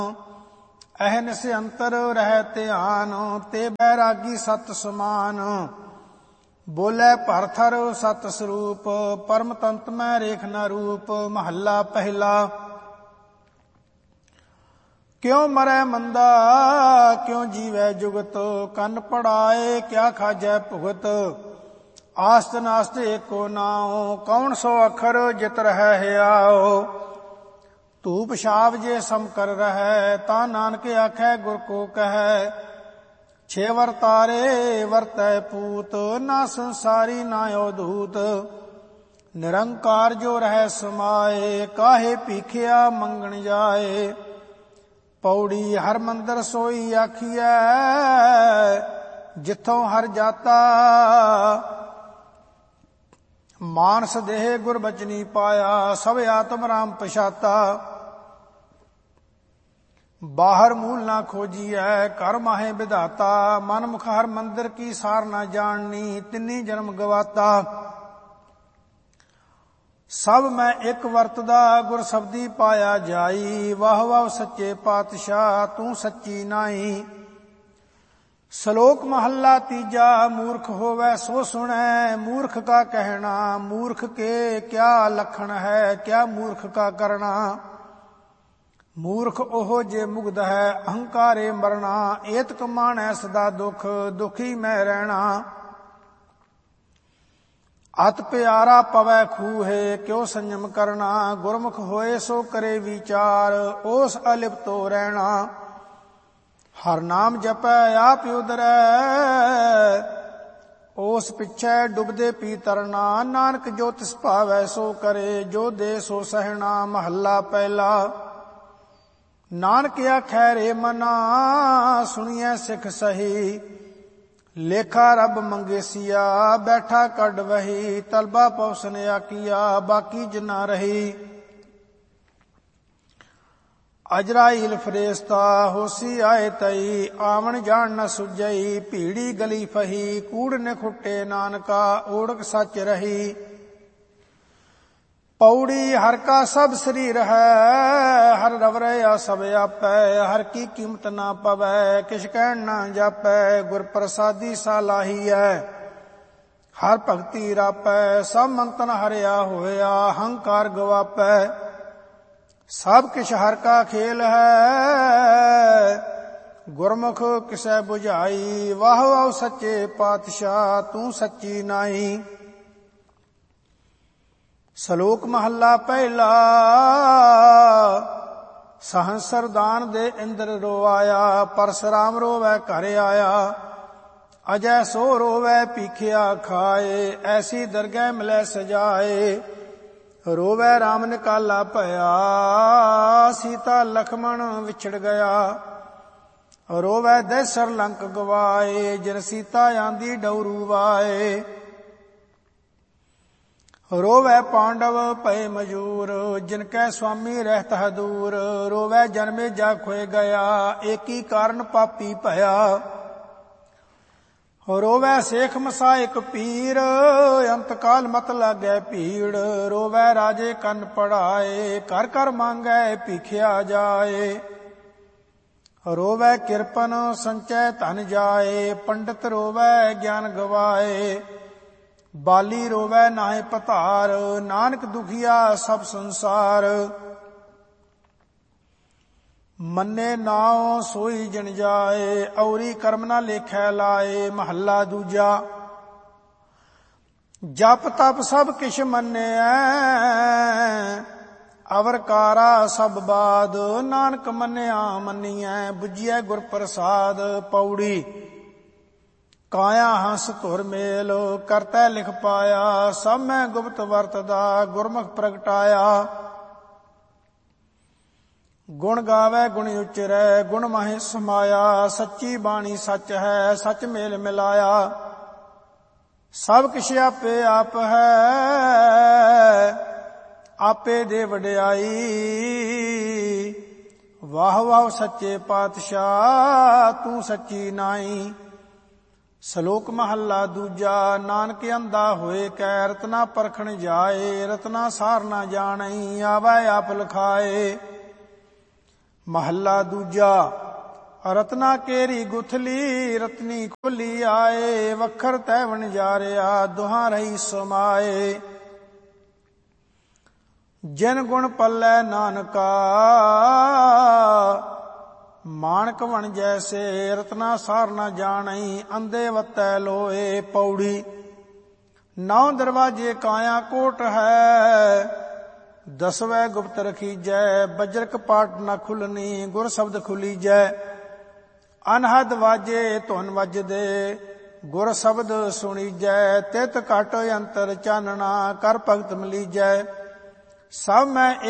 ਅਹਨਿਸ ਅੰਤਰ ਰਹਿ ਧਿਆਨ, ਤੇ ਬੈਰਾਗੀ ਸਤ ਸਮਾਨ। ਬੋਲੇ ਭਰਥਰ ਸਤ ਸਰੂਪ, ਪਰਮ ਤੰਤ ਮੈਂ ਰੇਖ ਨ ਰੂਪ। ਮਹੱਲਾ ਪਹਿਲਾ। ਕਿਉ ਮਰੈ ਮੰਦਾ ਕਿਉ ਜੀਵੈ ਜੁਗਤ, ਕੰਨ ਪੜਾਏ ਕਿਆ ਖਾਜੈ ਭੁਗਤ। ਆਸਤ ਨਾਸਤ ਏਕੋ ਨਾਉ, ਕੌਣ ਸੋ ਅੱਖਰ ਜਿਤ ਰਹਿ ਹਿਆਉ। ਧੂਪ ਛਾਪ ਜੇ ਸਮ ਕਰ ਰਹੈ, ਤਾਂ ਨਾਨਕ ਆਖੈ ਗੁਰ ਕੋ ਕਹੈ। ਛੇ ਵਰਤਾਰੇ ਵਰਤੈ ਪੂਤ, ਨਾ ਸੰਸਾਰੀ ਨਾ ਅਵਧੂਤ। ਨਿਰੰਕਾਰ ਜੋ ਰਹਿ ਸਮਾਏ, ਕਾਹੇ ਭੀਖਿਆ ਮੰਗਣ ਜਾਏ। ਪੌੜੀ ਹਰ ਮੰਦਰ ਸੋਈ ਆਖੀਐ, ਜਿੱਥੋਂ ਹਰ ਜਾਤਾ। ਮਾਨਸ ਦੇਹ ਗੁਰ ਬਚਨੀ ਪਾਇਆ, ਸਭ ਆਤਮ ਰਾਮ ਪਛਾਤਾ। ਬਾਹਰ ਮੂਲ ਨਾ ਖੋਜੀਐ, ਘਰ ਮਾਹੇ ਵਿਧਾਤਾ। ਮਨ ਮੁਖ ਹਰ ਮੰਦਰ ਕੀ ਸਾਰ ਨਾ ਜਾਣਨੀ, ਤਿੰਨੀ ਜਨਮ ਗਵਾਤਾ। ਸਭ ਮੈਂ ਇੱਕ ਵਰਤਦਾ, ਗੁਰ ਸਬਦੀ ਪਾਇਆ ਜਾਈ। ਵਾਹ ਵਾਹ ਸੱਚੇ ਪਾਤਸ਼ਾਹ, ਤੂੰ ਸੱਚੀ ਨਾਈ। ਸ਼ਲੋਕ ਮਹੱਲਾ ਤੀਜਾ। ਮੂਰਖ ਹੋਵੈ ਸੋ ਸੁਣੈ, ਮੂਰਖ ਕਾ ਕਹਿਣਾ। ਮੂਰਖ ਕੇ ਕਿਆ ਲਖਣ ਹੈ, ਕਿਆ ਮੂਰਖ ਕਾ ਕਰਣਾ। ਮੂਰਖ ਉਹ ਜੇ ਮੁਗਧ ਹੈ, ਅਹੰਕਾਰੇ ਮਰਣਾ। ਏਤਕ ਮਾਣੈ ਸਦਾ ਦੁਖ, ਦੁਖੀ ਮੈਂ ਰਹਿਣਾ। ਅਤ ਪਿਆਰਾ ਪਵੈ ਖੂਹੇ, ਕਿਉ ਸੰਜਮ ਕਰਨਾ। ਗੁਰਮੁਖ ਹੋਏ ਸੋ ਕਰੇ ਵਿਚਾਰ, ਉਸ ਅਲਿਪਤੋ ਰਹਿਣਾ। ਹਰ ਨਾਮ ਜਪੈ ਆਪ ਉਦਰੈ, ਉਸ ਪਿਛੈ ਡੁਬਦੇ ਪੀ ਤਰਨਾ। ਨਾਨਕ ਜੋ ਤਿਸ ਭਾਵੈ ਸੋ ਕਰੇ, ਜੋ ਦੇ ਸੋ ਸਹਿਣਾ। ਮਹੱਲਾ ਪਹਿਲਾ। ਨਾਨਕ ਆਖੈ ਰੇ ਮਨਾ, ਸੁਣੀਐ ਸਿੱਖ ਸਹੀ। ਲੇਖਾ ਰੱਬ ਮੰਗੇਸੀਆ, ਬੈਠਾ ਕੱਢ ਵਹੀ। ਤਲਬਾ ਪਉਸਨ ਆਕੀਆ, ਬਾਕੀ ਜਿਨਾ ਰਹੀ। ਅਜਰਾਈਲ ਫਰੇਸਤਾ, ਹੋਸੀ ਆਏ ਤਈ। ਆਵਣ ਜਾਣ ਨ ਸੁਝਈ, ਭੀੜੀ ਗਲੀ ਫਹੀ। ਕੂੜ ਨੇ ਖੁੱਟੇ ਨਾਨਕਾ, ਓੜਕ ਸੱਚ ਰਹੀ। ਪੌੜੀ ਹਰ ਕਾ ਸਭ ਸਰੀਰ ਹੈ, ਹਰ ਰਵ ਰਹਿਆ ਸਭ ਆਪੈ। ਹਰ ਕੀ ਕੀਮਤ ਨਾ ਪਵੈ, ਕਿਛ ਕਹਿਣ ਨਾ ਜਾਪੈ। ਗੁਰ ਪ੍ਰਸਾਦੀ ਸਾਲਾਹੀ ਹੈ, ਹਰ ਭਗਤੀ ਰਾਪੈ। ਸਭ ਮੰਤਨ ਹਰਿਆ ਹੋਇਆ, ਹੰਕਾਰ ਗਵਾਪੈ। ਸਭ ਕਿਛ ਹਰ ਕਾ ਖੇਲ ਹੈ, ਗੁਰਮੁਖ ਕਿਸੈ ਬੁਝਾਈ। ਵਾਹ ਵਾਹ ਸੱਚੇ ਪਾਤਸ਼ਾਹ, ਤੂੰ ਸੱਚੀ ਨਾਈ। ਸ਼ਲੋਕ ਮਹੱਲਾ ਪਹਿਲਾ। ਸਹੰਸਰ ਦਾਨ ਦੇ ਇੰਦਰ ਰੋਆਇਆ, ਪਰਸਰਾਮ ਰੋਵੈ ਘਰ ਆਇਆ। ਅਜੈ ਸੋ ਰੋਵੈ ਭੀਖਿਆ ਖਾਏ, ਐਸੀ ਦਰਗਹਿ ਮਿਲੈ ਸਜਾਏ। ਰੋਵੈ ਰਾਮ ਨਿਕਾਲਾ ਭਇਆ, ਸੀਤਾ ਲਖਮਣ ਵਿਛੜ ਗਿਆ। ਰੋਵੈ ਦੈਸਰ ਲੰਕ ਗਵਾਏ, ਜਿਨ ਸੀਤਾ ਆਂਦੀ ਡਉਰੂ ਵਾਏ। ਰੋਵੈ ਪਾਂਡਵ ਭਏ ਮਜੂਰ, ਜਿਨ ਕੈ ਸੁਆਮੀ ਰਹਿਤ ਦੂਰ। ਰੋਵੈ ਜਨਮੇ ਜਾ ਖੋਏ ਗਿਆ, ਏਕੀ ਕਾਰਨ ਪਾਪੀ ਭਇਆ। ਰੋਵੈ ਸੇਖ ਮਸਾ ਇੱਕ ਪੀਰ, ਅੰਤ ਕਾਲ ਮਤ ਲਾਗੈ ਭੀੜ। ਰੋਵੈ ਰਾਜੇ ਕੰਨ ਪੜਾਏ, ਘਰ ਘਰ ਮੰਗੈ ਭੀਖਿਆ ਜਾਏ। ਰੋਵੈ ਕਿਰਪਨ ਸੰਚੈ ਧਨ ਜਾਏ, ਪੰਡਿਤ ਰੋਵੈ ਗਿਆਨ ਗਵਾਏ। ਬਾਲੀ ਰੋਵੈ ਨਾਹਿ ਪਧਾਰ, ਨਾਨਕ ਦੁਖੀਆ ਸਭ ਸੰਸਾਰ। ਮੰਨੇ ਨਾਉ ਸੋਈ ਜਨ ਜਾਏ, ਔਰੀ ਕਰਮ ਨਾ ਲੇਖੈ ਲਾਏ। ਮਹੱਲਾ ਦੂਜਾ। ਜਪ ਤਪ ਸਭ ਕਿਛ ਮੰਨਿਐ, ਅਵਰ ਕਾਰਾ ਸਭ ਬਾਦ। ਨਾਨਕ ਮੰਨਿਆ ਮੰਨੀਐ, ਬੁਝੀਐ ਗੁਰ ਪ੍ਰਸਾਦ। ਪੌੜੀ ਕਾਇਆ ਹੰਸ ਧੁਰ ਮੇਲ, ਕਰਤੈ ਲਿਖ ਪਾਇਆ। ਸਭ ਮੈਂ ਗੁਪਤ ਵਰਤਦਾ, ਗੁਰਮੁਖ ਪ੍ਰਗਟਾਇਆ। ਗੁਣ ਗਾਵੈ ਗੁਣ ਉਚਰੈ, ਗੁਣ ਮਾਹਿ ਸਮਾਇਆ। ਸੱਚੀ ਬਾਣੀ ਸੱਚ ਹੈ, ਸੱਚ ਮੇਲ ਮਿਲਾਇਆ। ਸਭ ਕਿਛ ਆਪੇ ਆਪ ਹੈ, ਆਪੇ ਦੇ ਵਡਿਆਈ। ਵਾਹ ਵਾਹ ਸੱਚੇ ਪਾਤਸ਼ਾਹ, ਤੂੰ ਸੱਚੀ ਨਾਈ। ਸ਼ਲੋਕ ਮਹੱਲਾ ਦੂਜਾ। ਨਾਨਕ ਅੰਧਾ ਹੋਏ ਕੈ, ਰਤਨਾ ਪਰਖਣ ਜਾਏ। ਰਤਨਾ ਸਾਰ ਨਾ ਜਾਣਈ, ਆਵੈ ਆਪ ਲਖਾਏ। ਮਹੱਲਾ ਦੂਜਾ। ਰਤਨਾ ਕੇਰੀ ਗੁਥਲੀ ਰਤਨੀ ਖੋਲੀ ਆਏ, ਵਖਰ ਤੈ ਵਣਜਾਰਿਆ ਦੁਹਾਂ ਰਹੀ ਸਮਾਏ। ਜਿਨ ਗੁਣ ਪੱਲੇ ਨਾਨਕਾ, ਮਾਣਕ ਵਣ ਜੈਸੇ, ਰਤਨਾ ਸਾਰ ਨ ਜਾਣਈ, ਅੰਧੇ ਵਤੈ ਲੋਏ। ਪੌੜੀ। 9 ਦਰਵਾਜੇ ਕਾਇਆ ਕੋਟ ਹੈ, 10ਵੇਂ ਗੁਪਤ ਰਖੀਜੈ। ਬਜਰ ਕਪਾਟ ਨ ਖੁੱਲਣੀ, ਗੁਰ ਸ਼ਬਦ ਖੁੱਲੀਜੈ। ਅਨਹਦ ਵਾਜੇ ਧੁਨ ਵੱਜਦੇ, ਗੁਰ ਸ਼ਬਦ ਸੁਣੀਜੈ। ਤਿਤ ਘਟ ਅੰਤਰ ਚਾਨਣਾ, ਕਰ ਭਗਤ ਮਿਲੀਜੈ। ਸਭ ਮੈਂ